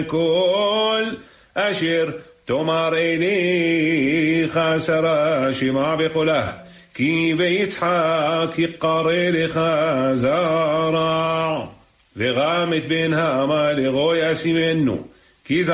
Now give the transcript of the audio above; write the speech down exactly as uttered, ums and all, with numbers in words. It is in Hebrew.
כל אשר תאמר אליך שרה שמע בקולה, כי ביצחק יקרא לך זרע, וגם את בן העמל לגוי אשימנו, כי